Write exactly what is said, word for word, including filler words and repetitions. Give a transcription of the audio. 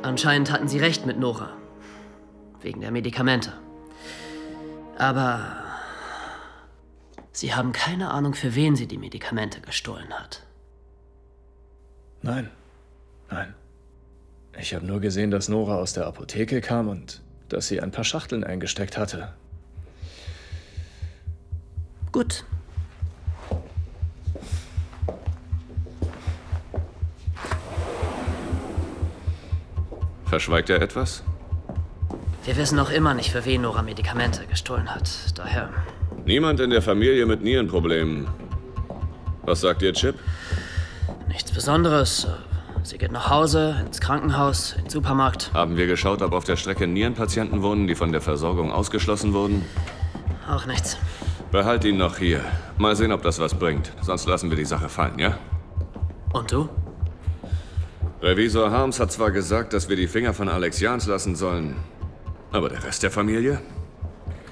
Anscheinend hatten sie recht mit Nora. Wegen der Medikamente. Aber sie haben keine Ahnung, für wen sie die Medikamente gestohlen hat. Nein. Nein. Ich habe nur gesehen, dass Nora aus der Apotheke kam und dass sie ein paar Schachteln eingesteckt hatte. Gut. Verschweigt er etwas? Wir wissen noch immer nicht, für wen Nora Medikamente gestohlen hat. Daher... Niemand in der Familie mit Nierenproblemen. Was sagt ihr, Chip? Nichts Besonderes. Sie geht nach Hause, ins Krankenhaus, in den Supermarkt. Haben wir geschaut, ob auf der Strecke Nierenpatienten wohnen, die von der Versorgung ausgeschlossen wurden? Auch nichts. Behalt ihn noch hier. Mal sehen, ob das was bringt. Sonst lassen wir die Sache fallen, ja? Und du? Revisor Harms hat zwar gesagt, dass wir die Finger von Alex Jans lassen sollen, aber der Rest der Familie?